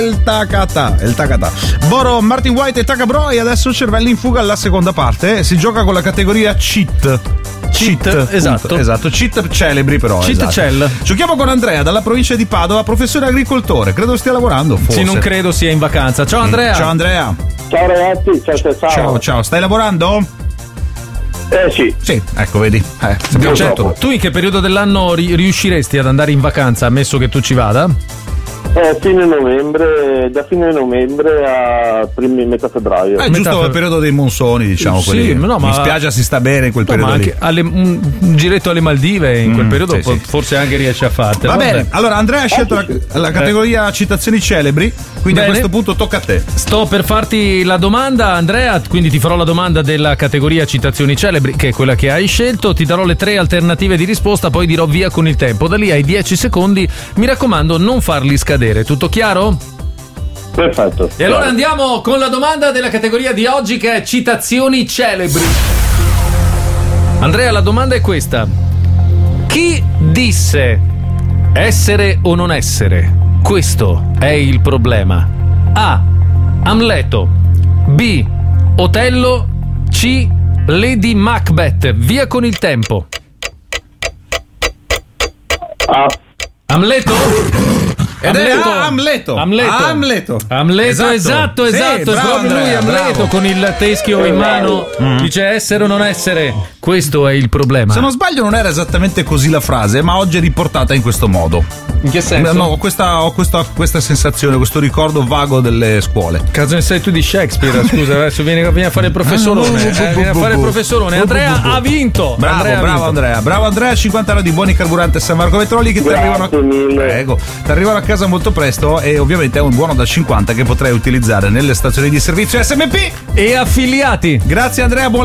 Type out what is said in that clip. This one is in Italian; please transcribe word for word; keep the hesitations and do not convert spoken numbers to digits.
Il Takata, il Takata. Boro, Martin White e Takabro. E adesso cervelli in fuga alla seconda parte. Si gioca con la categoria cheat. Cheat, cheat esatto. Punto. Esatto, cheat celebri però. Cheat esatto. cell. Giochiamo con Andrea dalla provincia di Padova, professore agricoltore. Credo stia lavorando, forse. Sì, non credo sia in vacanza. Ciao Andrea. Ciao Andrea. Ciao ragazzi, ciao ciao ciao. Ciao, ciao. Stai lavorando? Eh sì. Sì, ecco, vedi. Eh, sappiamo Certo. Tu in che periodo dell'anno ri- riusciresti ad andare in vacanza, ammesso che tu ci vada? Eh, fine novembre, da fine novembre a primi metà febbraio. È giusto Metà- il periodo dei monsoni, diciamo. Sì, quelli. no, ma- In spiaggia si sta bene in quel No, periodo ma lì. anche alle- un, un giretto alle Maldive in quel Mm, periodo sì, po- sì. forse anche riesci a fartela. Va Vabbè. bene, allora Andrea ha scelto la, la categoria citazioni celebri, quindi Bene. a questo punto tocca a te. Sto per farti la domanda, Andrea, quindi ti farò la domanda della categoria citazioni celebri, che è quella che hai scelto, ti darò le tre alternative di risposta, poi dirò via con il tempo. Da lì ai dieci secondi, mi raccomando, non farli scadere. Tutto chiaro? Perfetto. E allora andiamo con la domanda della categoria di oggi, che è citazioni celebri. Andrea, la domanda è questa: chi disse essere o non essere? Questo è il problema. A. Amleto. B. Otello. C. Lady Macbeth. Via con il tempo. Ah, Amleto? Ed è Amleto. Amleto. Amleto. Amleto. Amleto, esatto, Esatto. Sì, esatto, è bravo, proprio lui, Andrea, Amleto, bravo. con il teschio in mano, dice essere o non essere. Questo è il problema. Se non sbaglio non era esattamente così la frase, ma oggi è riportata in questo modo. In che senso? No, ho questa, ho questa, questa sensazione, questo ricordo vago delle scuole. Cazzo ne sei tu di Shakespeare? Scusa, adesso vieni, vieni a fare il professorone. eh, vieni a fare il professorone. Andrea ha vinto. Bravo, Andrea ha bravo vinto. Andrea. Bravo Andrea, cinquanta anni di buoni carburanti San Marco Petroli che ti Grazie arrivano a... mille. Prego. Ti arrivano a casa molto presto e ovviamente è un buono da cinquanta che potrai utilizzare nelle stazioni di servizio S M P. E affiliati. Grazie Andrea, buon